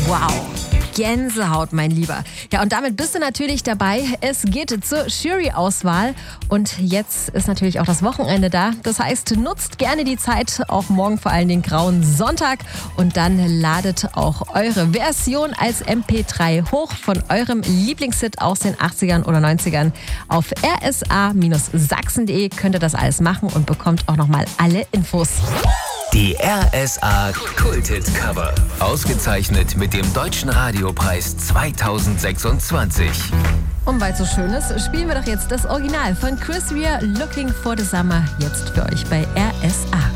Wow. Gänsehaut, mein Lieber. Ja, und damit bist du natürlich dabei. Es geht zur Jury-Auswahl. Und jetzt ist natürlich auch das Wochenende da. Das heißt, nutzt gerne die Zeit, auch morgen vor allem den grauen Sonntag. Und dann ladet auch eure Version als MP3 hoch von eurem Lieblingshit aus den 80ern oder 90ern. Auf rsa-sachsen.de könnt ihr das alles machen und bekommt auch nochmal alle Infos. Die RSA Kulthit-Cover. Ausgezeichnet mit dem Deutschen Radiopreis 2026. Und weil es so schön ist, spielen wir doch jetzt das Original von Chris Rea, Looking for the Summer, jetzt für euch bei RSA.